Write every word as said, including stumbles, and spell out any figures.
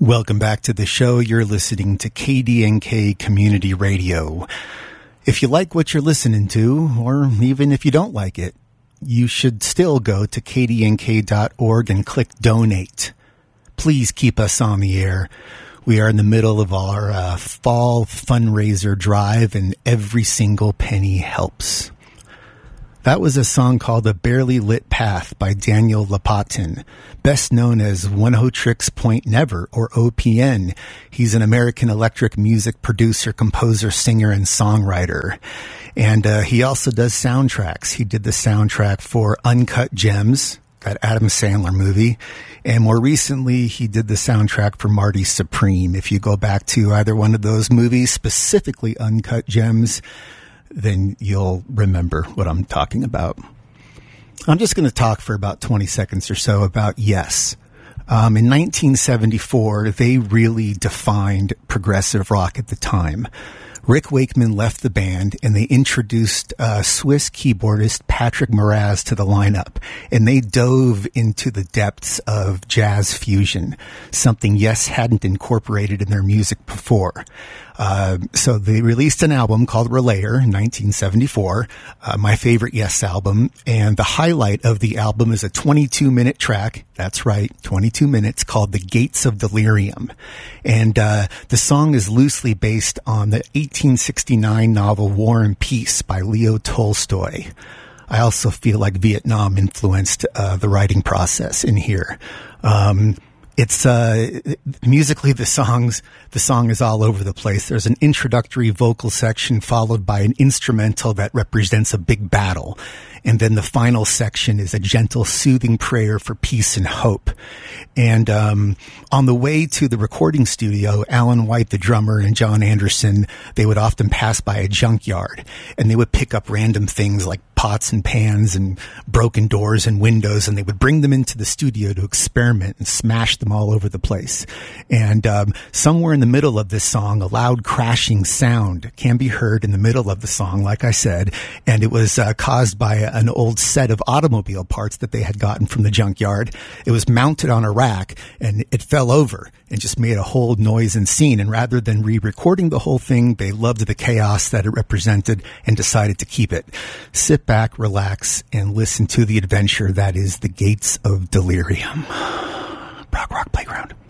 Welcome back to the show. You're listening to K D N K Community Radio. If you like what you're listening to, or even if you don't like it, you should still go to k d n k dot org and click donate. Please keep us on the air. We are in the middle of our uh, fall fundraiser drive, and every single penny helps. That was a song called A Barely Lit Path by Daniel Lopatin, best known as One-Ho-Tricks Point Never, or O P N. He's an American electric music producer, composer, singer, and songwriter. And uh, he also does soundtracks. He did the soundtrack for Uncut Gems, that Adam Sandler movie. And more recently, he did the soundtrack for Marty Supreme. If you go back to either one of those movies, specifically Uncut Gems, then you'll remember what I'm talking about. I'm just going to talk for about twenty seconds or so about Yes. Um, in nineteen seventy-four, they really defined progressive rock at the time. Rick Wakeman left the band, and they introduced uh, Swiss keyboardist Patrick Moraz to the lineup, and they dove into the depths of jazz fusion, something Yes hadn't incorporated in their music before. Uh, so they released an album called Relayer in nineteen seventy-four, uh, my favorite Yes album, and the highlight of the album is a twenty-two minute track, that's right, twenty-two minutes, called The Gates of Delirium. And uh, the song is loosely based on the eighteen sixty-nine novel War and Peace by Leo Tolstoy. I also feel like Vietnam influenced uh, the writing process in here. Um It's, uh, musically the songs, the song is all over the place. There's an introductory vocal section followed by an instrumental that represents a big battle. And then the final section is a gentle, soothing prayer for peace and hope. And, um, on the way to the recording studio, Alan White, the drummer, and John Anderson, they would often pass by a junkyard, and they would pick up random things like pots and pans and broken doors and windows, and they would bring them into the studio to experiment and smash them all over the place. And um, somewhere in the middle of this song, a loud crashing sound can be heard in the middle of the song, like I said, and it was uh, caused by an old set of automobile parts that they had gotten from the junkyard. It was mounted on a rack, and it fell over and just made a whole noise and scene. And rather than re-recording the whole thing, they loved the chaos that it represented and decided to keep it. Sit back, relax, and listen to the adventure that is The Gates of Delirium. Prog Rock Playground.